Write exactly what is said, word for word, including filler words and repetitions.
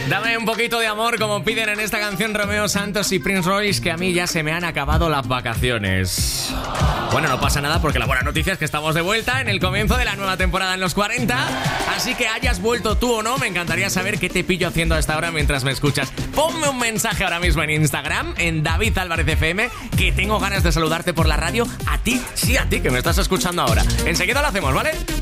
Dame un poquito de amor, como piden en esta canción Romeo Santos y Prince Royce, que a mí ya se me han acabado las vacaciones. Bueno, no pasa nada porque la buena noticia es que estamos de vuelta en el comienzo de la nueva temporada en los cuarenta. Así que hayas vuelto tú o no, me encantaría saber qué te pillo haciendo a esta hora mientras me escuchas. Ponme un mensaje ahora mismo en Instagram, en David Álvarez F M, que tengo ganas de saludarte por la radio. A ti, sí a ti, que me estás escuchando ahora. Enseguida lo hacemos, ¿vale?